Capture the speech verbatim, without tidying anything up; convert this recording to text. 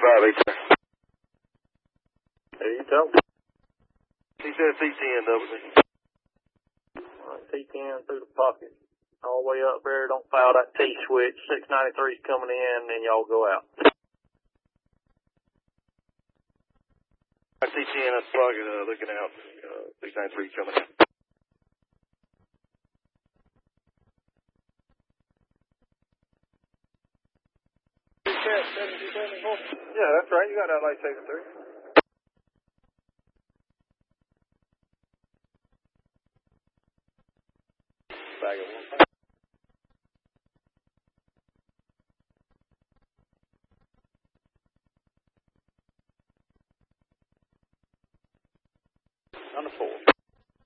five eight there. There you go. He said C ten, double D. Alright, T ten through the pocket. All the way up there. Don't foul that T-switch. six ninety-three's coming in, and y'all go out. C ten, that's pocket, uh, looking out. Uh, six ninety-three coming in. Yeah, that's right. You got that light taken through. Bag of one.